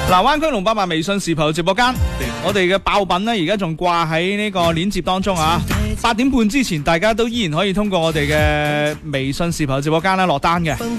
嗱，灣區龍8萬微信視頻直播間，我哋嘅爆品呢，而家仲掛喺呢個鏈接當中啊！8點半之前，大家都依然可以通過我哋嘅微信視頻直播間啦落單嘅。